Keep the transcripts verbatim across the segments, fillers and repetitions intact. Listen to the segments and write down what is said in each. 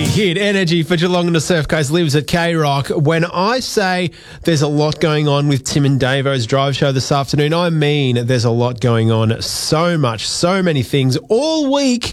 Hit energy for Geelong and the Surf Coast lives at K-Rock. When I say there's a lot going on with Tim and Davo's drive show this afternoon, I mean there's a lot going on. So much, so many things. All week,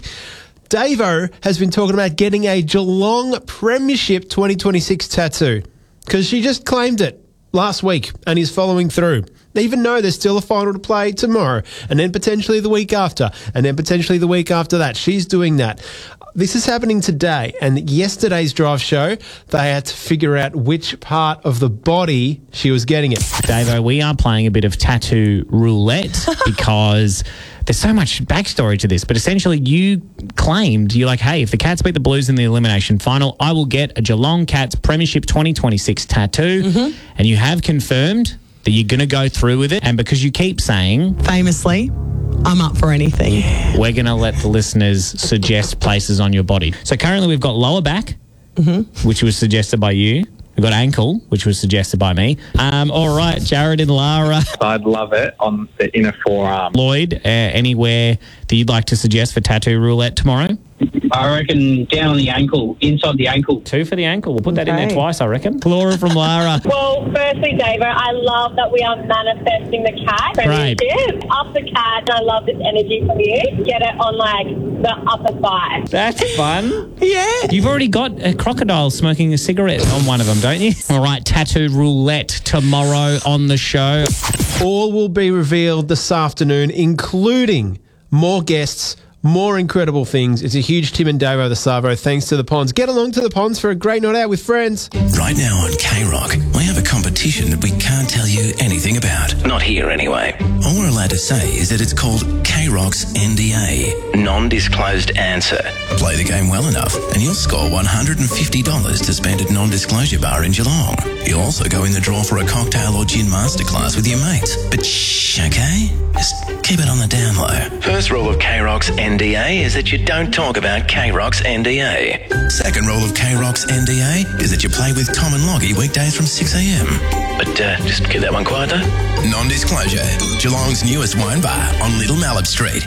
Davo has been talking about getting a Geelong Premiership twenty twenty-six tattoo because she just claimed it last week and is following through. Even though there's still a final to play tomorrow and then potentially the week after and then potentially the week after that. She's doing that. This is happening today, and yesterday's drive show, they had to figure out which part of the body she was getting it. Davo, we are playing a bit of tattoo roulette because there's so much backstory to this, but essentially you claimed, you're like, hey, if the Cats beat the Blues in the elimination final, I will get a Geelong Cats Premiership twenty twenty-six tattoo, mm-hmm. and you have confirmed that you're going to go through with it, and because you keep saying... Famously, I'm up for anything. Yeah, we're going to let the listeners suggest places on your body. So currently we've got lower back, mm-hmm. which was suggested by you. We've got ankle, which was suggested by me. Um, all right, Jared and Lara. I'd love it on the inner forearm. Lloyd, uh, anywhere that you'd like to suggest for tattoo roulette tomorrow? I reckon down on the ankle, inside the ankle. Two for the ankle. We'll put that okay. in there twice, I reckon. Laura from Lara. Well, firstly, Davo, I love that we are manifesting the cat premiership. Up the cat, and I love this energy from you. Get it on, like, the upper thigh. That's fun. Yeah. You've already got a crocodile smoking a cigarette on one of them, don't you? All right, tattoo roulette tomorrow on the show. All will be revealed this afternoon, including more guests, more incredible things. It's a huge Tim and Davo the Savo thanks to the Ponds. Get along to the Ponds for a great night out with friends. Right now on K-Rock, we have a competition that we can't tell you anything about. Not here anyway. All we're allowed to say is that it's called K-Rock's N D A, Non-Disclosed Answer. Play the game well enough and you'll score one hundred fifty dollars to spend at Non-Disclosure Bar in Geelong. You'll also go in the draw for a cocktail or gin masterclass with your mates. But shh, okay? Just keep it on the down low. First rule of K-Rock's N D A is that you don't talk about K-Rock's N D A. Second rule of K-Rock's N D A is that you play with Tom and Loggy weekdays from six a.m. But uh, just keep that one quiet though. Non-Disclosure, Geelong's newest wine bar on Little Mallet Street.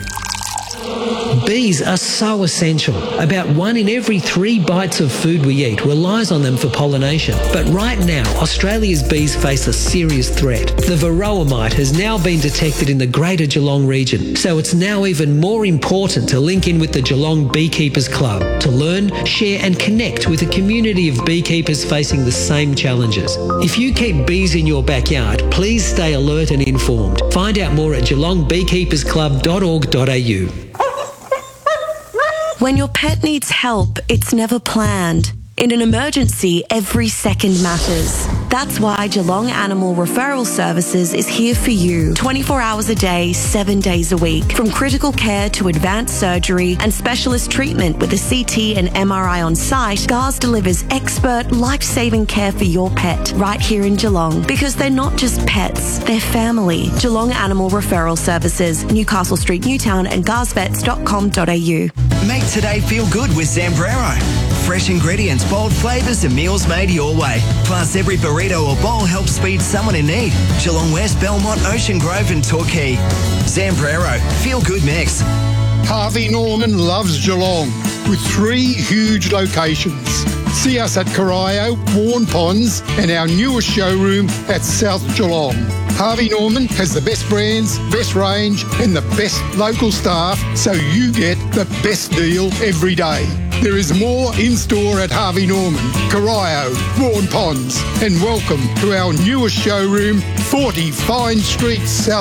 Bees are so essential. About one in every three bites of food we eat relies on them for pollination. But right now, Australia's bees face a serious threat. The varroa mite has now been detected in the Greater Geelong region, so it's now even more important to link in with the Geelong Beekeepers Club to learn, share and connect with a community of beekeepers facing the same challenges. If you keep bees in your backyard, please stay alert and informed. Find out more at geelong beekeepers club dot org dot a u. When your pet needs help, it's never planned. In an emergency, every second matters. That's why Geelong Animal Referral Services is here for you twenty-four hours a day, seven days a week. From critical care to advanced surgery and specialist treatment with a C T and M R I on site, G A R S delivers expert, life-saving care for your pet right here in Geelong. Because they're not just pets, they're family. Geelong Animal Referral Services, Newcastle Street, Newtown and gars vets dot com dot a u. Make today feel good with Zambrero. Fresh ingredients, bold flavours and meals made your way. Plus, every burrito or bowl helps feed someone in need. Geelong West, Belmont, Ocean Grove and Torquay. Zambrero. Feel good mix. Harvey Norman loves Geelong with three huge locations. See us at Corio, Warren Ponds and our newest showroom at South Geelong. Harvey Norman has the best brands, best range and the best local staff, so you get the best deal every day. There is more in-store at Harvey Norman, Corio, Warren Ponds, and welcome to our newest showroom, forty Fine Street, South